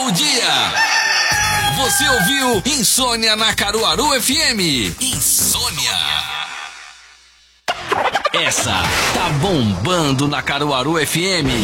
seu dia. Você ouviu Insônia na Caruaru FM. Insônia. Essa tá bombando na Caruaru FM.